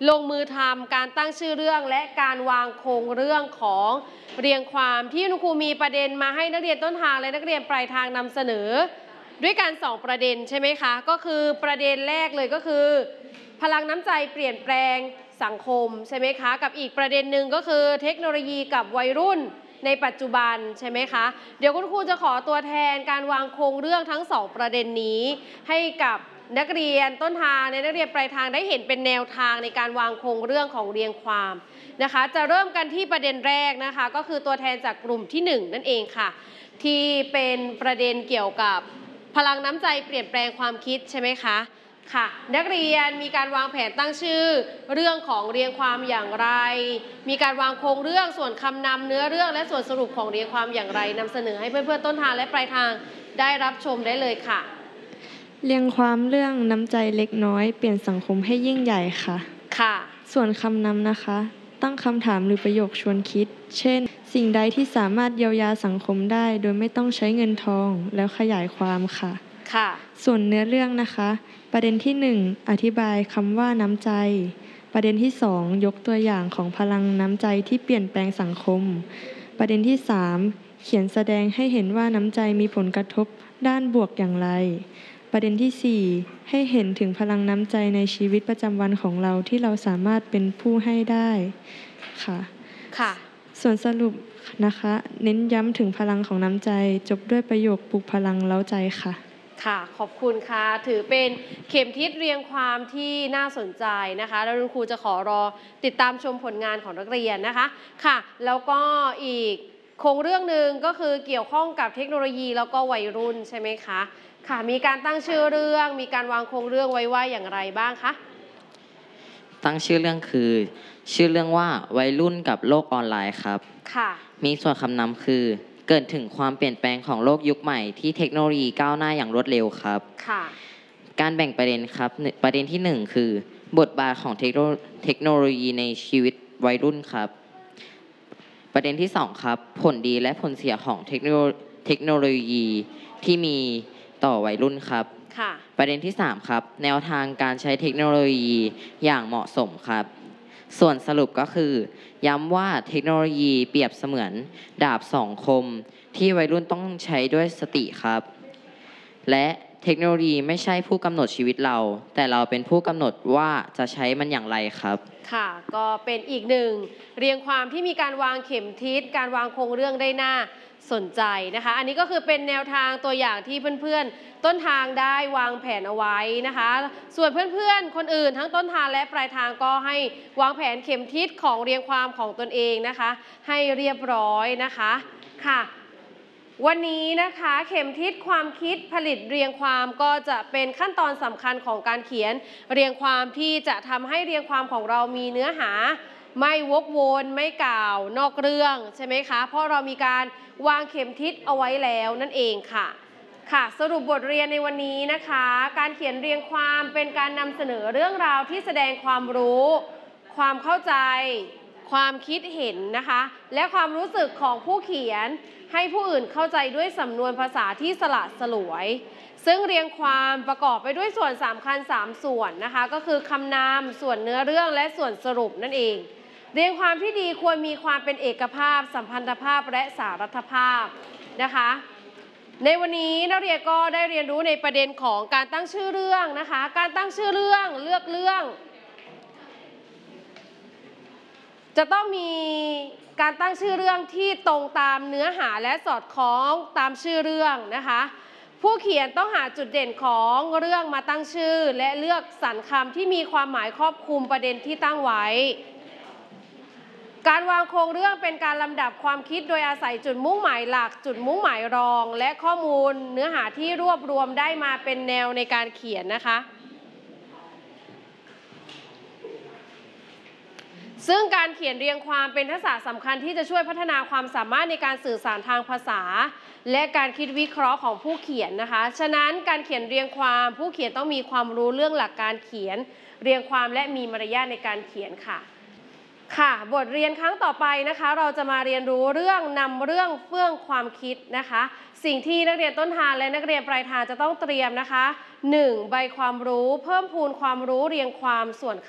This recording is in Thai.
ลงมือทำการตั้งชื่อเรื่องและการวางโครงเรื่องของเรียงความที่คุณครูมีประเด็นมาให้นักเรียนต้นทางและนักเรียนปลายทางนำเสนอด้วยกัน2ประเด็นใช่ไหมคะก็คือประเด็นแรกเลยก็คือพลังน้ำใจเปลี่ยนแปลงสังคมใช่ไหมคะกับอีกประเด็นหนึ่งก็คือเทคโนโลยีกับวัยรุ่นในปัจจุบันใช่ไหมคะเดี๋ยวคุณครูจะขอตัวแทนการวางโครงเรื่องทั้ง2ประเด็นนี้ให้กับนักเรียนต้นทางในนักเรียนปลายทางได้เห็นเป็นแนวทางในการวางโครงเรื่องของเรียงความนะคะจะเริ่มกันที่ประเด็นแรกนะคะก็คือตัวแทนจากกลุ่มที่1นั่นเองค่ะที่เป็นประเด็นเกี่ยวกับพลังน้ำใจเปลี่ยนแปลงความคิดใช่ไหมคะค่ะนักเรียนมีการวางแผนตั้งชื่อเรื่องของเรียงความอย่างไรมีการวางโครงเรื่องส่วนคำนำเนื้อเรื่องและส่วนสรุปของเรียงความอย่างไรนำเสนอให้เพื่อนๆต้นทางและปลายทางได้รับชมได้เลยค่ะเรียงความเรื่องน้ำใจเล็กน้อยเปลี่ยนสังคมให้ยิ่งใหญ่ค่ะค่ะส่วนคำนำนะคะตั้งคำถามหรือประโยคชวนคิดเช่นสิ่งใดที่สามารถเยียวยาสังคมได้โดยไม่ต้องใช้เงินทองแล้วขยายความค่ะค่ะส่วนเนื้อเรื่องนะคะประเด็นที่1อธิบายคำว่าน้ำใจประเด็นที่2ยกตัวอย่างของพลังน้ำใจที่เปลี่ยนแปลงสังคมประเด็นที่3เขียนแสดงให้เห็นว่าน้ำใจมีผลกระทบด้านบวกอย่างไรประเด็นที่4ให้เห็นถึงพลังน้ำใจในชีวิตประจำวันของเราที่เราสามารถเป็นผู้ให้ได้ค่ะค่ะส่วนสรุปนะคะเน้นย้ำถึงพลังของน้ำใจจบด้วยประโยคปลุกพลังเร้าใจค่ะค่ะขอบคุณค่ะถือเป็นเข็มทิศเรียงความที่น่าสนใจนะคะแล้วคุณครูจะขอรอติดตามชมผลงานของนักเรียนนะคะค่ะแล้วก็อีกโครงเรื่องหนึ่งก็คือเกี่ยวข้องกับเทคโนโลยีแล้วก็วัยรุ่นใช่ไหมคะค่ะมีการตั้งชื่อเรื่องมีการวางโครงเรื่องไว้ว่าอย่างไรบ้างคะตั้งชื่อเรื่องคือชื่อเรื่องว่าวัยรุ่นกับโลกออนไลน์ครับค่ะมีส่วนคำนำคือเกิดถึงความเปลี่ยนแปลงของโลกยุคใหม่ที่เทคโนโลยีก้าวหน้าอย่างรวดเร็วครับค่ะการแบ่งประเด็นครับประเด็นที่1คือบทบาทของเทคโนโลยีในชีวิตวัยรุ่นครับประเด็นที่2ครับผลดีและผลเสียของเทคโนโลยีที่มีต่อวัยรุ่นครับประเด็นที่3ครับแนวทางการใช้เทคโนโลยีอย่างเหมาะสมครับส่วนสรุปก็คือย้ำว่าเทคโนโลยีเปรียบเสมือนดาบสองคมที่วัยรุ่นต้องใช้ด้วยสติครับและเทคโนโลยีไม่ใช่ผู้กำหนดชีวิตเราแต่เราเป็นผู้กำหนดว่าจะใช้มันอย่างไรครับค่ะก็เป็นอีกหนึ่งเรียงความที่มีการวางเข็มทิศการวางโครงเรื่องได้น่าสนใจนะคะอันนี้ก็คือเป็นแนวทางตัวอย่างที่เพื่อนๆต้นทางได้วางแผนเอาไว้นะคะส่วนเพื่อนๆคนอื่นทั้งต้นทางและปลายทางก็ให้วางแผนเข็มทิศของเรียงความของตนเองนะคะให้เรียบร้อยนะคะค่ะวันนี้นะคะเข็มทิศความคิดผลิตเรียงความก็จะเป็นขั้นตอนสำคัญของการเขียนเรียงความที่จะทำให้เรียงความของเรามีเนื้อหาไม่วกวนไม่กล่าวนอกเรื่องใช่ไหมคะเพราะเรามีการวางเข็มทิศเอาไว้แล้วนั่นเองค่ะค่ะสรุปบทเรียนในวันนี้นะคะการเขียนเรียงความเป็นการนำเสนอเรื่องราวที่แสดงความรู้ความเข้าใจความคิดเห็นนะคะและความรู้สึกของผู้เขียนให้ผู้อื่นเข้าใจด้วยสำนวนภาษาที่สละสลวยซึ่งเรียงความประกอบไปด้วยส่วนสำคัญ3ส่วนนะคะก็คือคำนำส่วนเนื้อเรื่องและส่วนสรุปนั่นเองเรียงความที่ดีควรมีความเป็นเอกภาพสัมพันธภาพและสารัฐภาพนะคะในวันนี้นักเรียนก็ได้เรียนรู้ในประเด็นของการตั้งชื่อเรื่องนะคะการตั้งชื่อเรื่องเลือกเรื่องจะต้องมีการตั้งชื่อเรื่องที่ตรงตามเนื้อหาและสอดคล้องตามชื่อเรื่องนะคะผู้เขียนต้องหาจุดเด่นของเรื่องมาตั้งชื่อและเลือกสรรคำที่มีความหมายครอบคลุมประเด็นที่ตั้งไว้การวางโครงเรื่องเป็นการลำดับความคิดโดยอาศัยจุดมุ่งหมายหลักจุดมุ่งหมายรองและข้อมูลเนื้อหาที่รวบรวมได้มาเป็นแนวในการเขียนนะคะซึ่งการเขียนเรียงความเป็นทักษะสำคัญที่จะช่วยพัฒนาความสามารถในการสื่อสารทางภาษาและการคิดวิเคราะห์ของผู้เขียนนะคะฉะนั้นการเขียนเรียงความผู้เขียนต้องมีความรู้เรื่องหลักการเขียนเรียงความและมีมารยาทในการเขียนค่ะบทเรียนครั้งต่อไปนะคะเราจะมาเรียนรู้เรื่องนำเรื่องเฟื่องความคิดนะคะสิ่งที่นักเรียนต้นทางและนักเรียนปลายทางจะต้องเตรียมนะคะ1ใบความรู้เพิ่มพูนความรู้เรียงความส่วน